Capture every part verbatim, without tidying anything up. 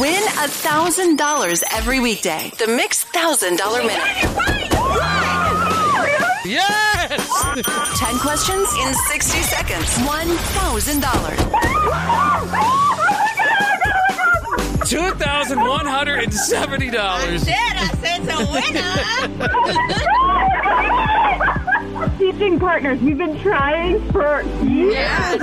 Win one thousand dollars every weekday. The Mix one thousand dollars Minute. Yes! ten questions in sixty seconds. one thousand dollars. two thousand one hundred seventy dollars. I said, I said it's a winner. Teaching partners, we've been trying for years.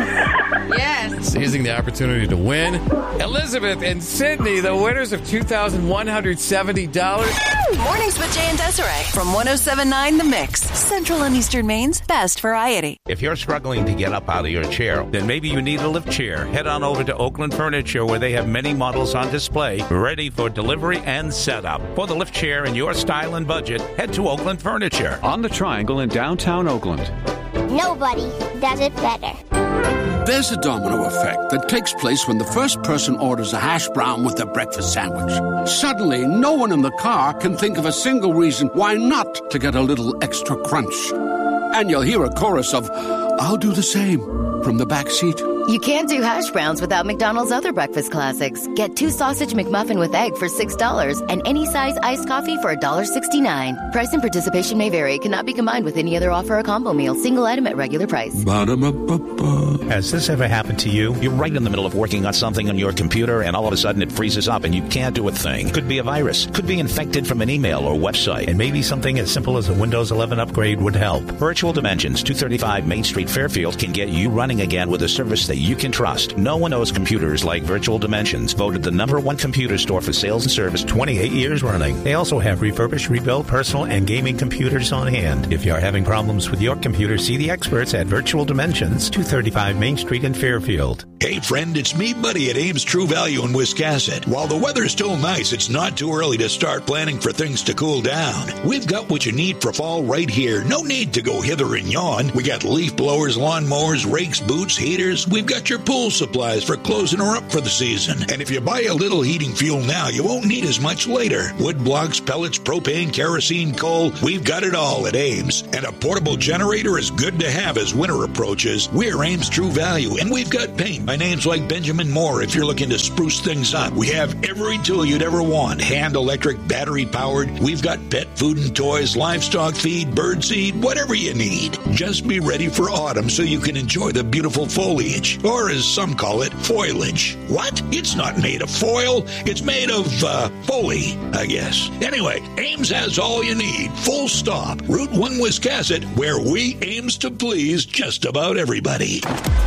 Yes. Yes. Seizing the opportunity to win. Elizabeth and Sydney, the winners of two thousand one hundred seventy dollars. Mornings with Jay and Desiree from one oh seven point nine The Mix. Central and Eastern Maine's best variety. If you're struggling to get up out of your chair, then maybe you need a lift chair. Head on over to Oakland Furniture, where they have many models on display, ready for delivery and setup. For the lift chair in your style and budget, head to Oakland Furniture. On the Triangle in downtown Oakland. Nobody does it better. There's a domino effect that takes place when the first person orders a hash brown with their breakfast sandwich. Suddenly, no one in the car can think of a single reason why not to get a little extra crunch. And you'll hear a chorus of, "I'll do the same," from the back seat. You can't do hash browns without McDonald's other breakfast classics. Get two sausage McMuffin with egg for six dollars and any size iced coffee for one dollar sixty-nine. Price and participation may vary. Cannot be combined with any other offer or combo meal. Single item at regular price. Ba-da-ba-ba-ba. Has this ever happened to you? You're right in the middle of working on something on your computer, and all of a sudden it freezes up and you can't do a thing. Could be a virus. Could be infected from an email or website. And maybe something as simple as a Windows eleven upgrade would help. Virtual Dimensions, two thirty-five Main Street, Fairfield, can get you running again with a service that you can trust. No one knows computers like Virtual Dimensions. Voted the number one computer store for sales and service twenty-eight years running. They also have refurbished, rebuilt, personal, and gaming computers on hand. If you're having problems with your computer, see the experts at Virtual Dimensions, two thirty-five Main Street in Fairfield. Hey friend, it's me, Buddy, at Ames True Value in Wiscasset. While the weather's still nice, it's not too early to start planning for things to cool down. We've got what you need for fall right here. No need to go hither and yon. We got leaf blowers, lawn mowers, rakes, boots, heaters. We've got your pool supplies for closing her up for the season. And if you buy a little heating fuel now, you won't need as much later. Wood blocks, pellets, propane, kerosene, coal, we've got it all at Ames. And a portable generator is good to have as winter approaches. We're Ames True Value, and we've got paint by names like Benjamin Moore if you're looking to spruce things up. We have every tool you'd ever want. Hand electric, battery powered. We've got pet food and toys, livestock feed, bird seed, whatever you need. Just be ready for autumn so you can enjoy the beautiful foliage. Or as some call it, foliage. What? It's not made of foil. It's made of, uh, foley, I guess. Anyway, Ames has all you need. Full stop. Route one Wiscasset, where we aims to please just about everybody.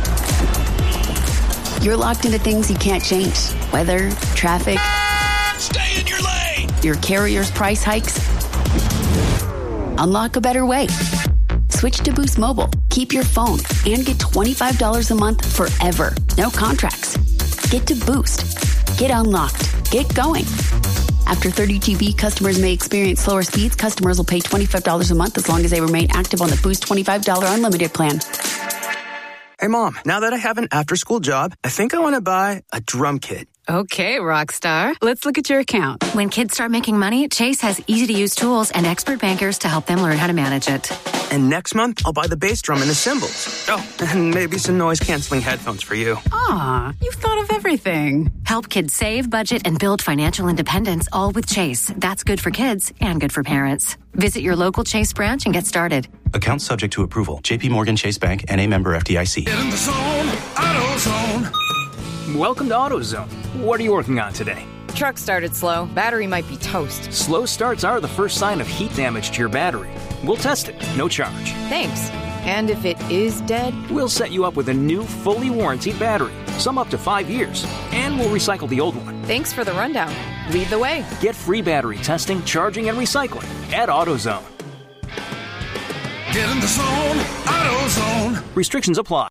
You're locked into things you can't change. Weather, traffic. Stay in your lane! Your carrier's price hikes. Unlock a better way. Switch to Boost Mobile. Keep your phone and get twenty-five dollars a month forever. No contracts. Get to Boost. Get unlocked. Get going. After thirty G B, customers may experience slower speeds. Customers will pay twenty-five dollars a month as long as they remain active on the Boost twenty-five dollars unlimited plan. Hey, Mom, now that I have an after-school job, I think I want to buy a drum kit. Okay, Rockstar. Let's look at your account. When kids start making money, Chase has easy-to-use tools and expert bankers to help them learn how to manage it. And next month, I'll buy the bass drum and the cymbals. Oh, and maybe some noise-canceling headphones for you. Aw, you've thought of everything. Help kids save, budget, and build financial independence, all with Chase. That's good for kids and good for parents. Visit your local Chase branch and get started. Account subject to approval. J P Morgan Chase Bank, N A member F D I C. Get in the zone, AutoZone. Welcome to AutoZone. What are you working on today? Truck started slow. Battery might be toast. Slow starts are the first sign of heat damage to your battery. We'll test it, no charge. Thanks. And if it is dead? We'll set you up with a new, fully warranted battery. Some up to five years. And we'll recycle the old one. Thanks for the rundown. Lead the way. Get free battery testing, charging, and recycling at AutoZone. Get in the zone, AutoZone. Restrictions apply.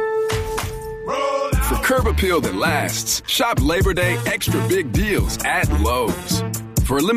For curb appeal that lasts, shop Labor Day extra big deals at Lowe's. For a limited